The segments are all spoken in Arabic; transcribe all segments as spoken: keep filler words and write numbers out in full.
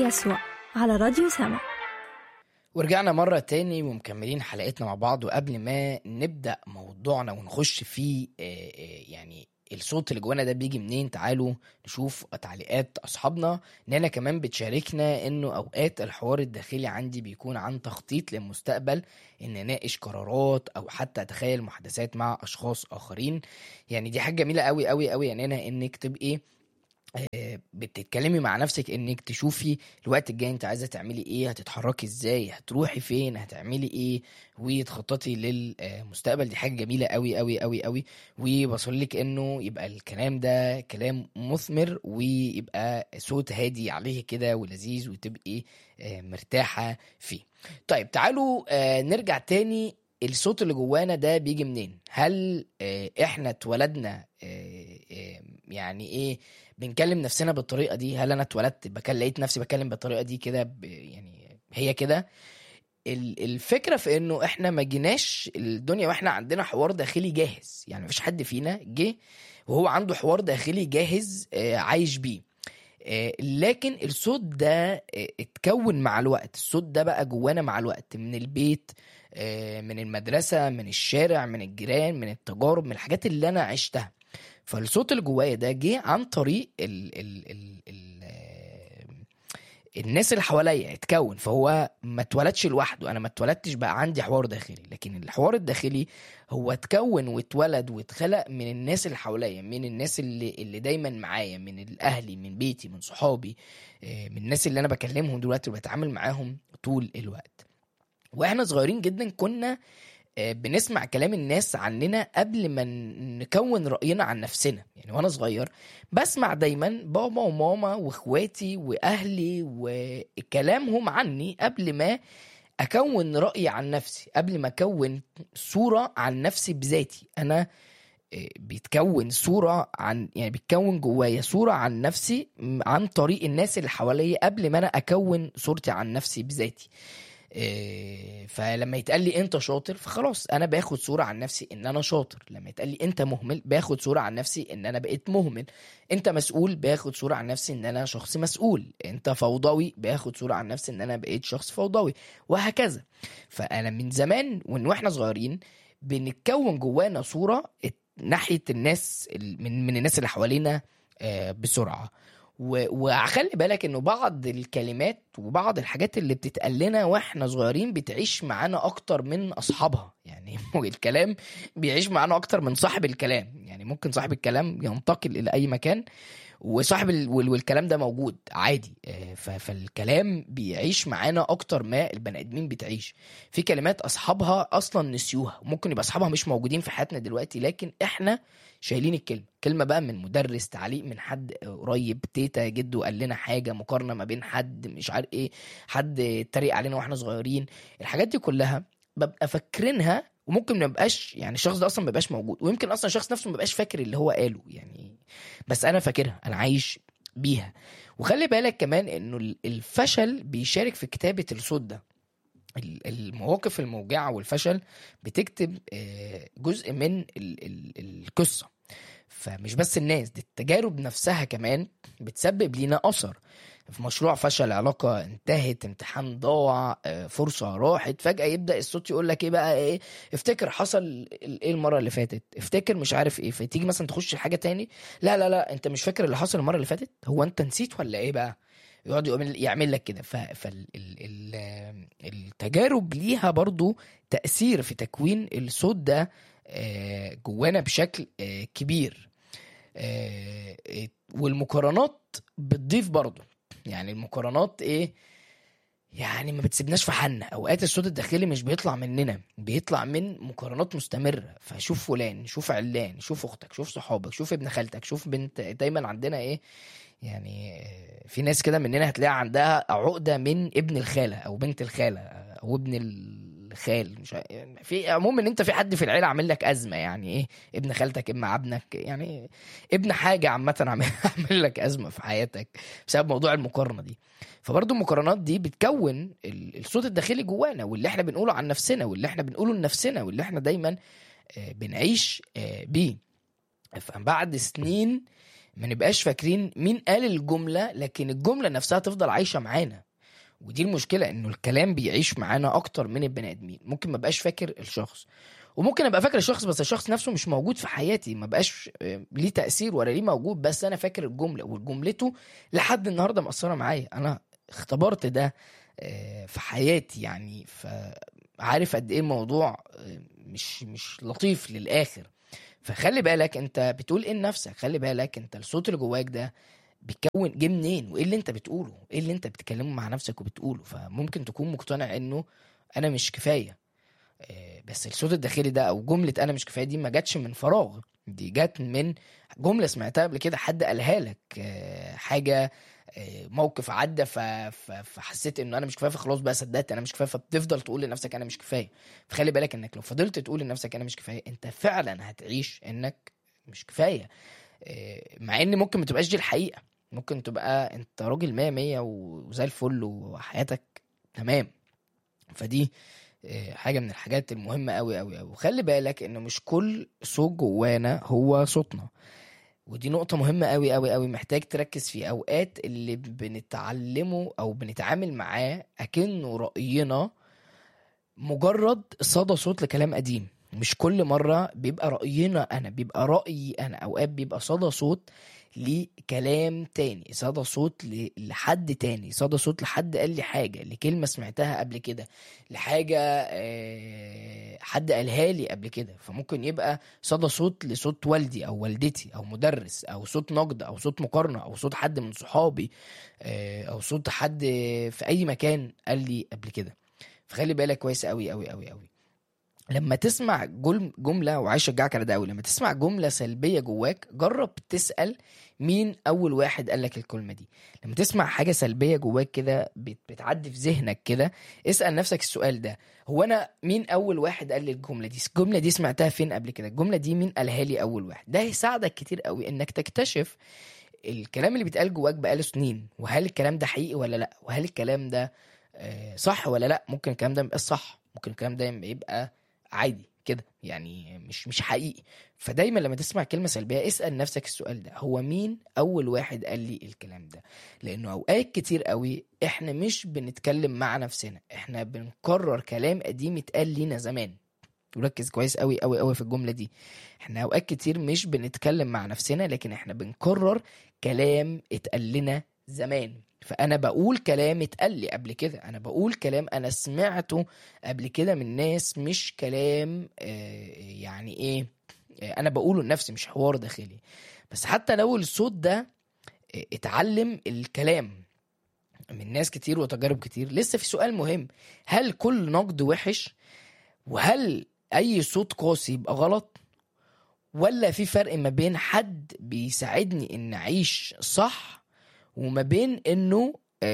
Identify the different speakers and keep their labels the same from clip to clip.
Speaker 1: يسوع على راديو سما.
Speaker 2: ورجعنا مرة تاني ومكملين حلقتنا مع بعض. وقبل ما نبدأ موضوعنا ونخش فيه آه، آه، يعني الصوت اللي جوانا ده بيجي منين، تعالوا نشوف تعليقات أصحابنا. نانا كمان بتشاركنا إنه أوقات الحوار الداخلي عندي بيكون عن تخطيط للمستقبل، إن أناقش قرارات أو حتى أتخيل محادثات مع أشخاص آخرين. يعني دي حاجة جميلة قوي قوي قوي يا نانا، إنك تبقي آه، بتتكلمي مع نفسك، انك تشوفي الوقت الجاي انت عايزه تعملي ايه، هتتحركي ازاي، هتروحي فين، هتعملي ايه، وتخططي للمستقبل. دي حاجه جميله قوي قوي قوي قوي. وبصل لك انه يبقى الكلام ده كلام مثمر، ويبقى صوت هادي عليه كده ولذيذ، وتبقي آه، مرتاحه فيه. طيب تعالوا آه، نرجع تاني. الصوت اللي جوانا ده بيجي منين؟ هل آه، احنا اتولدنا آه، آه، يعني ايه بنكلم نفسنا بالطريقه دي؟ هل انا اتولدت بكلم لقيت نفسي بكلم بالطريقه دي كده ب- يعني هي كده؟ ال- الفكره في انه احنا ما جيناش الدنيا واحنا عندنا حوار داخلي جاهز. يعني مفيش حد فينا جه وهو عنده حوار داخلي جاهز آه، عايش بيه. آه، لكن الصوت ده آه، اتكون مع الوقت. الصوت ده بقى جوانا مع الوقت، من البيت، آه، من المدرسة، من الشارع، من الجيران، من التجارب، من الحاجات اللي أنا عشتها. فالصوت اللي جوايا ده جه عن طريق ال ال ال ال آه، الناس اللي حواليا اتكون. فهو ما اتولدش لوحده، انا ما اتولدتش بقى عندي حوار داخلي، لكن الحوار الداخلي هو اتكون واتولد واتخلق من الناس اللي حواليا، من الناس اللي اللي دايما معايا، من الاهلي، من بيتي، من صحابي، آه، من الناس اللي انا بكلمهم دلوقتي وبتعامل معاهم طول الوقت. واحنا صغيرين جدا كنا آه، بنسمع كلام الناس عننا قبل ما ن- نكون رأينا عن نفسنا. يعني وانا صغير بسمع دايما بابا وماما واخواتي واهلي وكلامهم عني قبل ما اكون رأيي عن نفسي، قبل ما اكون صورة عن نفسي بذاتي انا. آه، بيتكون صورة عن يعني بيتكون جوايا صورة عن نفسي م- عن طريق الناس اللي حواليا قبل ما انا اكون صورتي عن نفسي بذاتي. إيه، فلما يتقال لي انت شاطر فخلاص انا باخد صورة عن نفسي ان انا شاطر. لما يتقال لي انت مهمل باخد صورة عن نفسي ان انا بقيت مهمل. انت مسؤول باخد صورة عن نفسي ان انا شخص مسؤول. انت فوضوي باخد صورة عن نفسي ان انا بقيت شخص فوضوي، وهكذا. فانا من زمان وان واحنا صغيرين بنتكون جوانا صورة ات- ناحية الناس ال- من من الناس اللي حوالينا آه، بسرعة. و- وخلي بالك انه بعض الكلمات وبعض الحاجات اللي بتتقال لنا واحنا صغيرين بتعيش معانا اكتر من اصحابها. يعني الكلام بيعيش معانا اكتر من صاحب الكلام. يعني ممكن صاحب الكلام ينتقل الى اي مكان وصاحب ال... وال- والكلام ده موجود عادي. آه، ف... فالكلام بيعيش معانا اكتر ما البني ادمين بتعيش. في كلمات اصحابها اصلا نسيوها، ممكن يبقى اصحابها مش موجودين في حياتنا دلوقتي، لكن احنا شايلين الكلمه. كلمه بقى من مدرس، تعليق من حد قريب، تيتا، جده قال لنا حاجه، مقارنه ما بين حد مش عارف ايه، حد اتريق علينا واحنا صغيرين. الحاجات دي كلها ببقى فاكرينها، وممكن ما يبقاش يعني الشخص ده اصلا ما يبقاش موجود، ويمكن اصلا الشخص نفسه ما يبقاش فاكر اللي هو قاله يعني، بس انا فاكرها، انا عايش بيها. وخلي بالك كمان انه ال- الفشل بيشارك في كتابة الصوت ده. ال- المواقف الموجعة والفشل بتكتب آه، جزء من ال- ال- القصة. فمش بس الناس دي، التجارب نفسها كمان بتسبب لينا أثر. في مشروع فشل، علاقة انتهت، امتحان ضاع، آه، فرصة راحت، فجأة يبدأ الصوت يقول لك ايه بقى، ايه، افتكر حصل ايه المرة اللي فاتت، افتكر مش عارف ايه. فتيجي مثلا تخش حاجة تاني، لا لا لا انت مش فاكر اللي حصل المرة اللي فاتت، هو انت نسيت ولا ايه بقى؟ يقعد يعمل يعمل لك كده. فالتجارب ليها برضو تأثير في تكوين الصوت ده آه، جوانا بشكل آه، كبير. آه، آه، والمقارنات بتضيف برضو. يعني المقارنات ايه؟ يعني ما بتسيبناش في حالنا. اوقات الصوت الداخلي مش بيطلع مننا، بيطلع من مقارنات مستمرة. فشوف فلان، شوف علان، شوف اختك، شوف صحابك، شوف ابن خالتك، شوف بنت. دايما عندنا ايه يعني، آه، في ناس كده مننا هتلاقي عندها عقدة من ابن الخالة او بنت الخالة او ابن الخال. مش ع- يعني في عموما ان انت في حد في العيلة عامل لك ازمة. يعني ايه ابن خالتك، ابن ابنك، يعني ابن حاجة عامة عامل عامل لك ازمة في حياتك بسبب موضوع المقارنة دي. فبرضو المقارنات دي بتكون ال- الصوت الداخلي جوانا، واللي احنا بنقوله عن نفسنا، واللي احنا بنقوله لنفسنا، واللي احنا دايما آه، بنعيش آه، بيه. فبعد سنين ما نبقاش فاكرين مين قال الجملة، لكن الجملة نفسها تفضل عايشة معانا. ودي المشكلة، انه الكلام بيعيش معانا اكتر من البني ادمين. ممكن ما بقاش فاكر الشخص، وممكن ابقى فاكر الشخص بس الشخص نفسه مش موجود في حياتي، ما بقاش ليه تأثير ولا ليه موجود، بس انا فاكر الجملة، والجملته لحد النهاردة مأثرة معايا. انا اختبرت ده في حياتي يعني، فعارف قد ايه الموضوع مش مش لطيف للآخر. فخلي بالك انت بتقول ايه لنفسك، خلي بالك انت الصوت اللي جواك ده بيتكون جه منين، وايه اللي انت بتقوله، ايه اللي انت بتتكلمه مع نفسك وبتقوله. فممكن تكون مقتنع انه انا مش كفايه، بس الصوت الداخلي ده او جمله انا مش كفايه دي ما جاتش من فراغ، دي جات من جمله سمعتها قبل كده، حد قالها لك، حاجه موقف عدى فحسيت انه انا مش كفايه، فخلاص بقى صدقت انا مش كفايه، فبتفضل تقول لنفسك انا مش كفايه. فخلي بالك انك لو فضلت تقول لنفسك انا مش كفايه، انت فعلا هتعيش انك مش كفايه، مع ان ممكن ما تبقاش دي الحقيقه. ممكن تبقى انت راجل مية مية وزي الفل وحياتك تمام. فدي حاجه من الحاجات المهمه قوي قوي قوي. وخلي بالك انه مش كل صوت جوانا هو صوتنا، ودي نقطة مهمة قوي قوي قوي، محتاج تركز في أوقات اللي بنتعلمه أو بنتعامل معاه أكنه رأينا مجرد صدى صوت لكلام قديم. مش كل مرة بيبقى رأينا أنا، بيبقى رأيي أنا، أوقات بيبقى صدى صوت لكلام تاني، صدى صوت لحد تاني، صدى صوت لحد قال لي حاجة، لكلمة سمعتها قبل كده، لحاجة حد قالها لي قبل كده. فممكن يبقى صدى صوت لصوت والدي أو والدتي أو مدرس، أو صوت نقد، أو صوت مقارنة، أو صوت حد من صحابي، أو صوت حد في أي مكان قال لي قبل كده. فخلي بالك كويس قوي قوي قوي قوي لما تسمع جملة، وعايز اشجعك على ده قوي، لما تسمع جملة سلبية جواك جرب تسأل مين أول واحد قالك الكلمة دي. لما تسمع حاجة سلبية جواك كده بتعدي في ذهنك كده، اسأل نفسك السؤال ده، هو أنا مين أول واحد قال لي الجملة دي؟ الجملة دي سمعتها فين قبل كده؟ الجملة دي مين قالها لي أول واحد؟ ده هيساعدك كتير قوي إنك تكتشف الكلام اللي بيتقال جواك بقاله سنين، وهل الكلام ده حقيقي ولا لأ، وهل الكلام ده صح ولا لأ. ممكن الكلام ده يبقى صح، ممكن الكلام ده يبقى عادي كده يعني مش مش حقيقي. فدايما لما تسمع كلمة سلبية اسأل نفسك السؤال ده، هو مين أول واحد قال لي الكلام ده؟ لأنه أوقات كتير قوي إحنا مش بنتكلم مع نفسنا، إحنا بنكرر كلام قديم اتقال لينا زمان. وركز كويس قوي قوي قوي في الجملة دي، إحنا أوقات كتير مش بنتكلم مع نفسنا، لكن إحنا بنكرر كلام اتقال لنا زمان. فأنا بقول كلام اتقال لي قبل كده، أنا بقول كلام أنا سمعته قبل كده من ناس، مش كلام آه يعني إيه آه أنا بقوله لنفسي، مش حوار داخلي. بس حتى لو الصوت ده آه اتعلم الكلام من ناس كتير وتجارب كتير، لسه في سؤال مهم، هل كل نقد وحش؟ وهل أي صوت قاسي يبقى غلط؟ ولا في فرق ما بين حد بيساعدني إن أعيش صح وما بين انه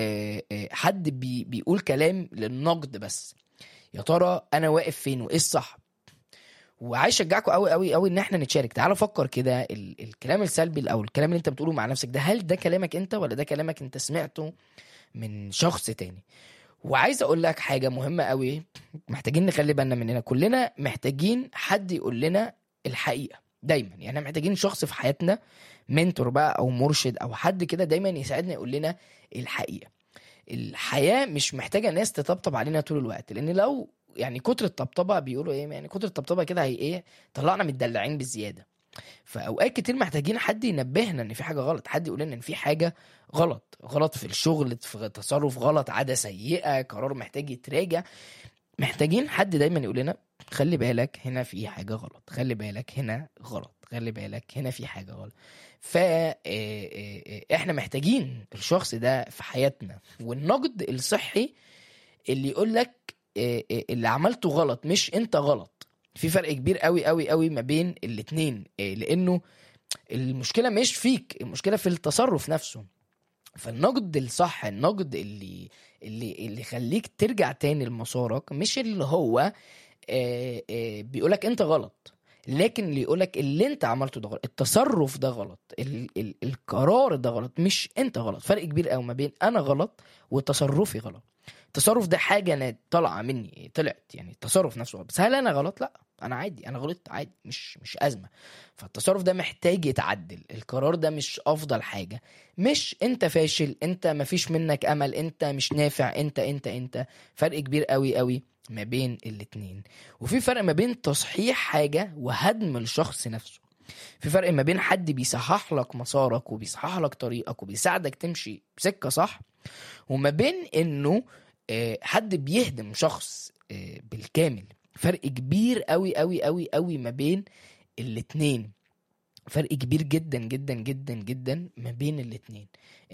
Speaker 2: حد بي بيقول كلام للنقد بس؟ يا ترى انا واقف فين وايه الصح؟ وعايز اشجعكم قوي قوي قوي ان احنا نتشارك. تعالوا فكر كده، ال الكلام السلبي او الكلام اللي انت بتقوله مع نفسك ده، هل ده كلامك انت ولا ده كلامك انت سمعته من شخص تاني؟ وعايز اقول لك حاجة مهمة قوي، محتاجين نخلي بالنا مننا، كلنا محتاجين حد يقول لنا الحقيقة دايما. يعني محتاجين شخص في حياتنا، منتور بقى او مرشد او حد كده دايما يساعدنا يقول لنا الحقيقة. الحياة مش محتاجة ناس تطبطب علينا طول الوقت، لان لو يعني كتر الطبطبة بيقولوا ايه، يعني كتر الطبطبة كده هي ايه، طلعنا متدلعين بالزيادة. فاوقات كتير محتاجين حد ينبهنا ان في حاجة غلط، حد يقول لنا ان في حاجة غلط، غلط في الشغل، في تصرف غلط، عادة سيئة، قرار محتاج يتراجع. محتاجين حد دايما يقول لنا خلي بالك هنا في حاجة غلط، خلي بالك هنا غلط، خلي بالك هنا في حاجة غلط. فاحنا محتاجين الشخص ده في حياتنا. والنقد الصحي اللي يقول لك اللي عملته غلط مش انت غلط. في فرق كبير قوي قوي قوي ما بين الاتنين، لانه المشكلة مش فيك، المشكلة في التصرف نفسه. فالنقد الصح، النقد اللي اللي اللي يخليك ترجع تاني لمسارك، مش اللي هو بيقولك انت غلط، لكن اللي يقولك اللي انت عملته ده غلط، التصرف ده غلط، ال ال القرار ده غلط، مش انت غلط. فرق كبير قوي ما بين انا غلط وتصرفي غلط. التصرف ده حاجه انا طالعه مني، طلعت يعني التصرف نفسه، بس هل انا غلط؟ لا، انا عادي، انا غلطت عادي، مش مش ازمه. فالتصرف ده محتاج يتعدل، القرار ده مش افضل حاجه، مش انت فاشل، انت مفيش منك امل، انت مش نافع، انت انت انت فرق كبير قوي قوي ما بين الاتنين. وفي فرق ما بين تصحيح حاجه وهدم الشخص نفسه. في فرق ما بين حد بيصحح لك مسارك وبيصحح لك طريقك وبيساعدك تمشي بسكه صح، وما بين انه آه، حد بيهدم شخص آه، بالكامل. فرق كبير قوي قوي قوي قوي ما بين الاتنين، فرق كبير جدا جدا جدا جدا ما بين الاتنين.